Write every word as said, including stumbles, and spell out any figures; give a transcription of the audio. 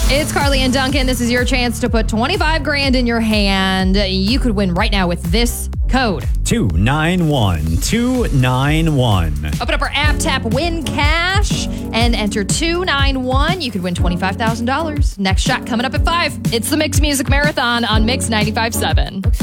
It's Carly and Duncan. This is your chance to put twenty-five grand in your hand. You could win right now with this code. two nine one two nine one. Open up our app, tap Win Cash, and enter two nine one. You could win twenty-five thousand dollars. Next shot coming up at five. It's the Mix Music Marathon on Mix ninety-five point seven.